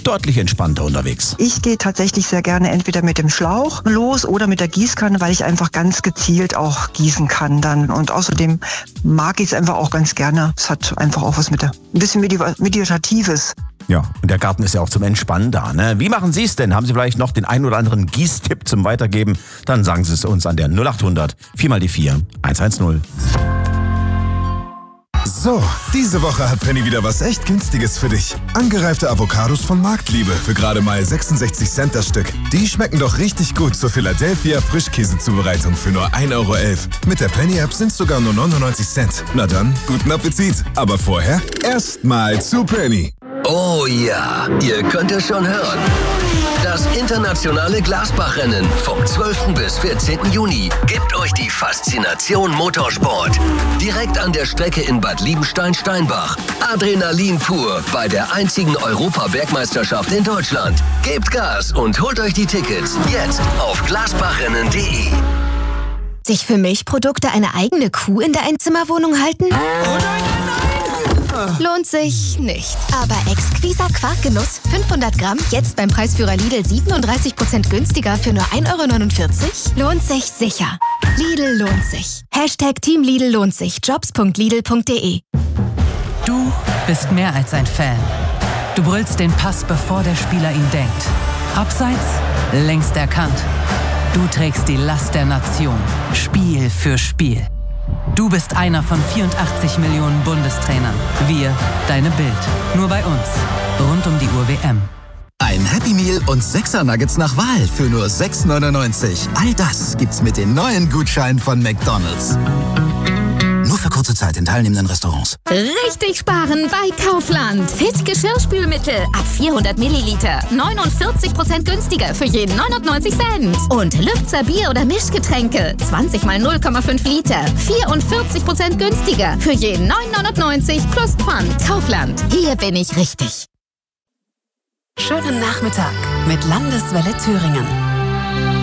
deutlich entspannter unterwegs. Ich gehe tatsächlich sehr gerne entweder mit dem Schlauch los oder mit der Gießkanne, weil ich einfach ganz gezielt auch gießen kann dann. Und außerdem mag ich es einfach auch ganz gerne. Es hat einfach auch was ein bisschen Meditatives. Ja, und der Garten ist ja auch zum Entspannen da, ne? Wie machen Sie es denn? Haben Sie vielleicht noch den ein oder anderen Gießtipp zum Weitergeben? Dann sagen Sie es uns an der 0800 4x4 110. So, diese Woche hat Penny wieder was echt Günstiges für dich. Angereifte Avocados von Marktliebe für gerade mal 66 Cent das Stück. Die schmecken doch richtig gut zur Philadelphia Frischkäsezubereitung für nur 1,11 Euro. Mit der Penny-App sind es sogar nur 99 Cent. Na dann, guten Appetit. Aber vorher erstmal zu Penny. Oh ja, ihr könnt es schon hören. Das internationale Glasbach-Rennen vom 12. bis 14. Juni gibt euch die Faszination Motorsport. Direkt an der Strecke in Bad Liebenstein-Steinbach. Adrenalin pur bei der einzigen Europa-Bergmeisterschaft in Deutschland. Gebt Gas und holt euch die Tickets jetzt auf glasbachrennen.de. Sich für Milchprodukte eine eigene Kuh in der Einzimmerwohnung halten? Lohnt sich nicht. Aber exquiser Quarkgenuss, 500 Gramm, jetzt beim Preisführer Lidl 37% günstiger für nur 1,49 Euro? Lohnt sich sicher. Lidl lohnt sich. #Team Lidl lohnt sich. Jobs.lidl.de. Du bist mehr als ein Fan. Du brüllst den Pass, bevor der Spieler ihn denkt. Abseits? Längst erkannt. Du trägst die Last der Nation. Spiel für Spiel. Du bist einer von 84 Millionen Bundestrainern. Wir, deine Bild. Nur bei uns. Rund um die Uhr WM. Ein Happy Meal und 6er Nuggets nach Wahl für nur 6,99. All das gibt's mit den neuen Gutscheinen von McDonald's. Nur für kurze Zeit in teilnehmenden Restaurants. Richtig sparen bei Kaufland. Fit Geschirrspülmittel ab 400 Milliliter. 49% günstiger für jeden 99 Cent. Und Lübzer Bier- oder Mischgetränke. 20 mal 0,5 Liter. 44% günstiger für jeden 9,99 plus Pfand. Kaufland. Hier bin ich richtig. Schönen Nachmittag mit Landeswelle Thüringen.